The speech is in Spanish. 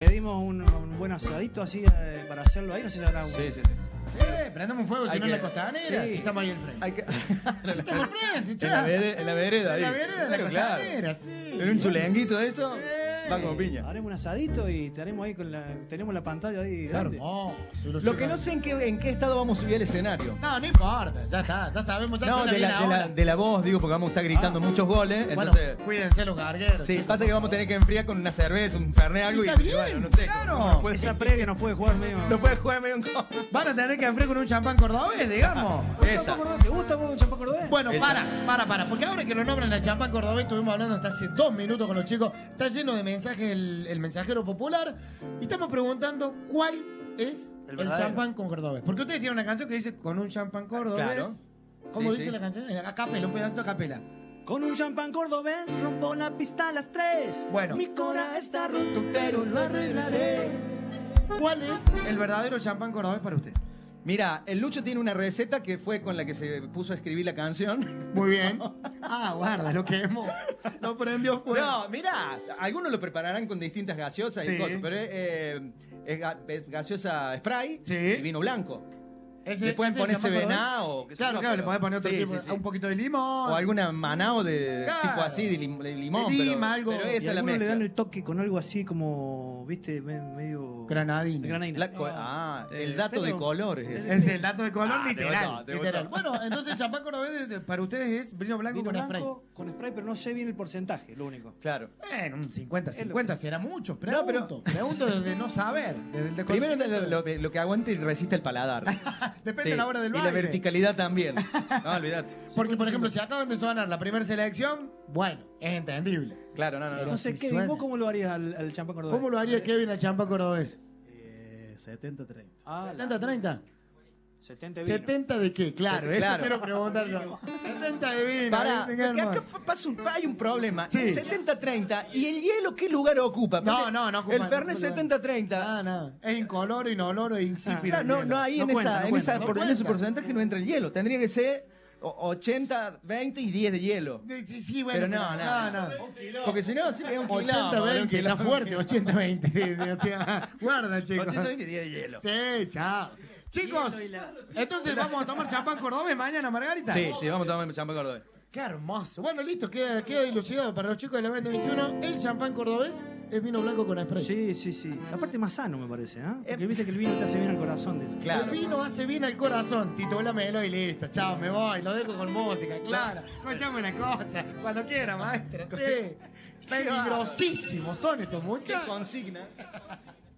pedimos un buen asadito así para hacerlo ahí, no sé si habrá un... Sí. Sí, prendemos un fuego, si no en la costanera, sí. si estamos ahí al frente. Hay que... Si estamos al frente, en che. la vereda. En la ahí. vereda de la Claro. costanera, sí. En un chulenguito de eso, va como piña. Haremos un asadito y tenemos ahí tenemos la pantalla ahí grande. Hermoso. Lo que no sé en qué estado vamos a subir al escenario. No importa, ya está, ya sabemos, ya No, suena de bien la, ahora. de la voz, digo, porque vamos a estar gritando muchos goles. Bueno, Entonces, cuídense los gargueros. sí, chicos. pasa que vamos a tener que enfriar con una cerveza, un fernet, algo. Está y bien, bueno, no sé. claro. Esa previa nos puede jugar medio... No puedes jugar medio en contra. Van a tener que enfriar con un champán cordobés, digamos. Esa. ¿Te gusta vos un champán cordobés? Bueno, El para, porque ahora que lo nombran al champán cordobés, estuvimos hablando hasta hace 2 minutos con los chicos, está lleno de mensajes el mensajero popular, y estamos preguntando cuál es El el verdadero. champán con cordobés. Porque ustedes tienen una canción que dice con un champán cordobés. Claro. ¿Cómo Sí, dice sí. la canción? A capela, un pedacito a capela. Con un champán cordobés rompo la pista a las 3. Bueno. Mi cora está roto, pero lo arreglaré. ¿Cuál es el verdadero champán cordobés para usted? Mira, el Lucho tiene una receta que fue con la que se puso a escribir la canción. Muy bien. Ah, guarda, lo quemó. Lo prendió fuego. No, mira, algunos lo prepararán con distintas gaseosas Sí. y cosas, pero es gaseosa spray Sí. y vino blanco. Ese- Le pueden ese es poner el champán Sevená cordobés. o qué sé Claro, yo, claro, le pero- podés poner otro sí, tipo, sí, sí. un poquito de limón. O alguna manao de Claro. tipo así, de limón. De lima, pero, algo. pero Y esa es la algunos le mezcla. dan el toque con algo así como, viste, medio... Granadina. Granadina. El dato de pero- colores. Es el dato de color Ah, te literal. gustó, te literal. gustó. Bueno, entonces el champán cordobés para ustedes es vino blanco Vino con spray. blanco con spray, pero no sé bien el porcentaje, lo único. Claro. Bueno, un 50-50 Es lo que- será mucho. No, pero- Pregunto desde no saber. Desde el Primero desconocimiento. lo que aguante y resiste el paladar. Depende Sí, de la hora del y baile. la verticalidad también. No, olvídate. Porque, por ejemplo, si acaban de sonar la primera selección, bueno, es entendible. Claro, no. No sé, si Kevin, suena. ¿vos cómo lo harías al champán cordobés? ¿Cómo lo haría Kevin al champán cordobés? 70-30. Ah, 70-30. 70 vino. ¿70 de qué? Claro, eso Claro. quiero preguntar yo. 70 de vino. Pará, ¿viste, porque hermano? acá hay un problema. Sí. El 70-30 y el hielo, ¿qué lugar ocupa? No, Porque no ocupa. El Fernet no ocupa. 70-30. No. Es incoloro, inoloro e insípido. Claro, no, hay No en, cuenta, esa, no en, cuenta, esa- no por- en cuenta. ese porcentaje no entra el hielo. Tendría que ser 80-20 y 10 de hielo. Sí, bueno. Pero no. Porque si no, sí es un quilombo, 80-20, un está quilombo. fuerte, 80-20. O sea, guarda, chicos. 80-20 y 10 de hielo. Sí, chao. Chicos, entonces vamos a tomar champán cordobés mañana, Margarita. Sí, vamos a tomar champán cordobés. Qué hermoso. Bueno, listo, queda dilucidado para los chicos del evento 21. El champán cordobés es vino blanco con spray. Sí. Aparte más sano, me parece, ¿ah? Porque dice que el vino te hace bien al corazón. Dice. Claro. El vino hace bien al corazón. Titulámelo y listo. Chao, me voy. Lo dejo con música, claro. Escuchame una cosa. Cuando quiera, maestro. Sí. Peligrosísimos son estos ¿Qué muchachos. consigna?